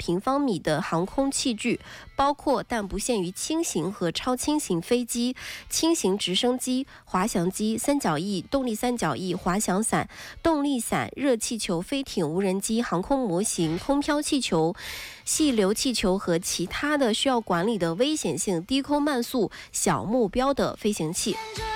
平方米的航空器具，包括但不限于轻型和超轻型飞机、轻型直升机、滑翔机、三角翼、动力三角翼、滑翔伞、动力伞、热气球、飞艇、无人机、航空模型、空飘气球、细流气球和其他的需要管理的危险性、低空慢速、小目标的飞行器。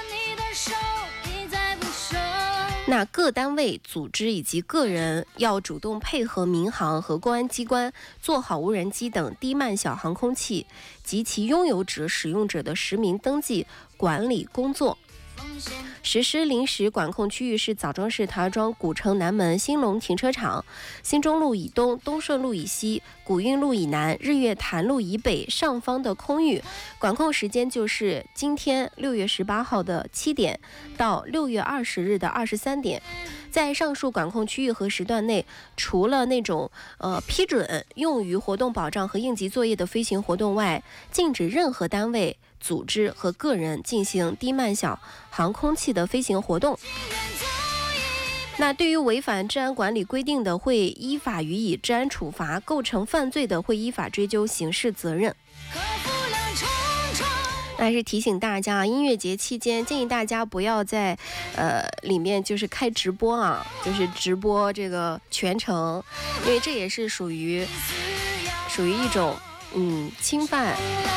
那各单位、组织以及个人要主动配合民航和公安机关，做好无人机等低慢小航空器及其拥有者、使用者的实名登记管理工作。实施临时管控区域是枣庄市陶庄古城南门兴隆停车场、新中路以东、东顺路以西、古运路以南、日月潭路以北上方的空域。管控时间就是今天6月18号的7点到6月20日的23点。在上述管控区域和时段内，除了那种批准用于活动保障和应急作业的飞行活动外，禁止任何单位、组织和个人进行低慢小航空器的飞行活动。那对于违反治安管理规定的，会依法予以治安处罚；构成犯罪的，会依法追究刑事责任。还是提醒大家，音乐节期间建议大家不要在里面就是开直播啊，就是直播这个全程，因为这也是属于一种侵犯。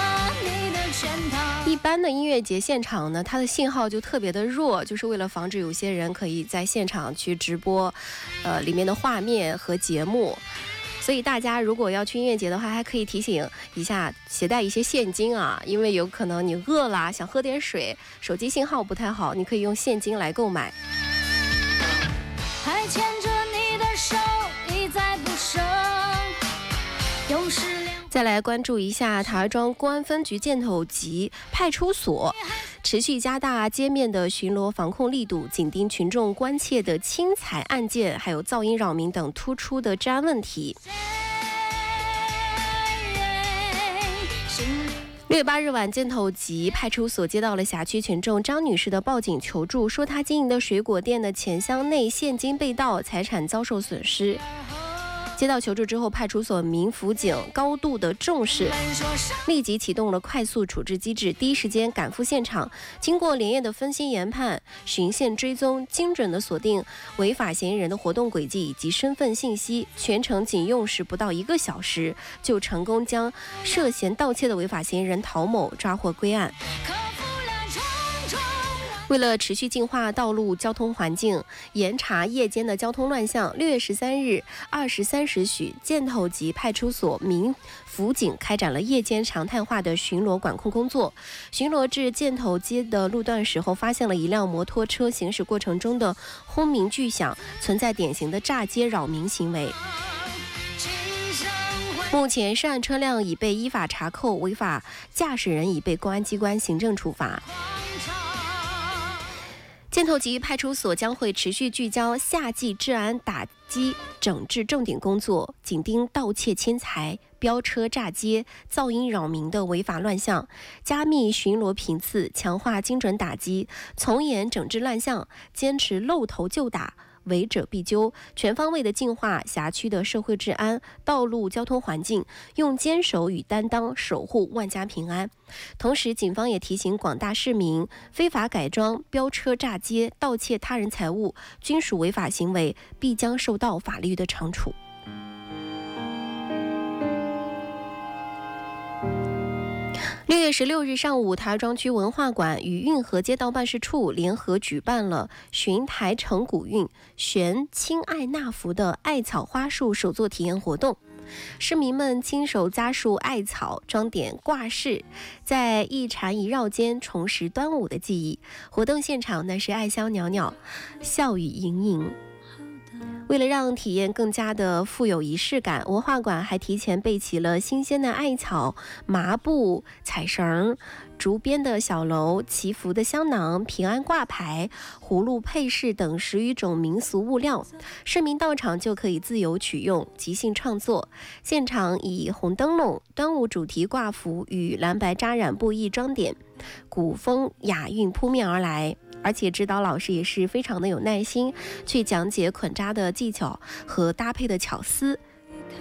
一般的音乐节现场呢，它的信号就特别的弱，就是为了防止有些人可以在现场去直播里面的画面和节目。所以大家如果要去音乐节的话，还可以提醒一下，携带一些现金啊，因为有可能你饿了想喝点水，手机信号不太好，你可以用现金来购买。还牵着你的手一再不舍，再来关注一下陶庄公安分局箭头集派出所持续加大街面的巡逻防控力度，紧盯群众关切的侵财案件，还有噪音扰民等突出的治安问题。6月8日晚，箭头集派出所接到了辖区群众张女士的报警求助，说她经营的水果店的钱箱内现金被盗，财产遭受损失。接到求助之后，派出所民辅警高度的重视，立即启动了快速处置机制，第一时间赶赴现场，经过连夜的分析研判、循线追踪，精准的锁定违法嫌疑人的活动轨迹以及身份信息，全程仅用时不到1个小时，就成功将涉嫌盗窃的违法嫌疑人陶某抓获归案。为了持续净化道路交通环境，严查夜间的交通乱象，6月13日23时许，箭头集派出所民辅警开展了夜间常态化的巡逻管控工作。巡逻至箭头街的路段时候，发现了一辆摩托车行驶过程中的轰鸣巨响，存在典型的炸街扰民行为。目前涉案车辆已被依法查扣，违法驾驶人已被公安机关行政处罚。箭头集派出所将会持续聚焦夏季治安打击整治重点工作，紧盯盗窃侵财、飙车炸街、噪音扰民的违法乱象，加密巡逻频次，强化精准打击，从严整治乱象，坚持露头就打，违者必究，全方位的净化辖区的社会治安、道路交通环境，用坚守与担当守护万家平安。同时，警方也提醒广大市民，非法改装、飙车炸街、盗窃他人财物均属违法行为，必将受到法律的惩处。6月16日上午，陶庄区文化馆与运河街道办事处联合举办了寻台城古韵、悬亲爱纳福的艾草花束手作体验活动。市民们亲手扎束艾草，装点挂饰，在一缠一绕间重拾端午的记忆。活动现场那是艾香袅袅，笑语盈盈。为了让体验更加的富有仪式感，文化馆还提前备齐了新鲜的艾草、麻布、彩绳、竹编的小楼、祈福的香囊、平安挂牌、葫芦配饰等10余种民俗物料，市民到场就可以自由取用，即兴创作。现场以红灯笼、端午主题挂幅与蓝白扎染布艺装点，古风雅韵扑面而来。而且指导老师也是非常的有耐心，去讲解捆扎的技巧和搭配的巧思，